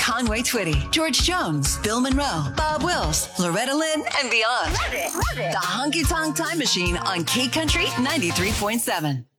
Conway Twitty, George Jones, Bill Monroe, Bob Wills, Loretta Lynn, and beyond. The Honky Tonk Time Machine on K Country 93.7.